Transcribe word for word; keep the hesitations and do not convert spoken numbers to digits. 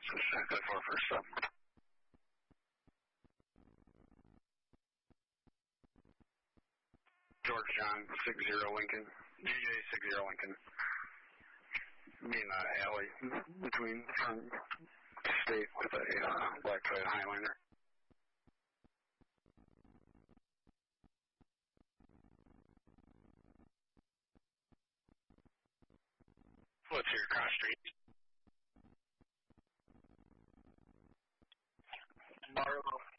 Good for first up. George John, six zero Lincoln. G J six zero Lincoln. Me in the alley between front state with a uh, black Toyota Highlander. What's your cross street? Marlow.